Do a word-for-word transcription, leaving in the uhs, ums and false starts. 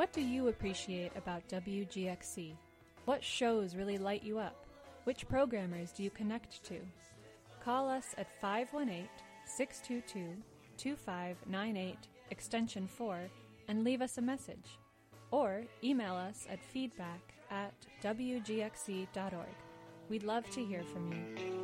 What do you appreciate about W G X C? What shows really light you up? Which programmers do you connect to? Call us at five one eight, six two two, two five nine eight, extension four, and leave us a message. Or email us at feedback at w g x c dot org. We'd love to hear from you.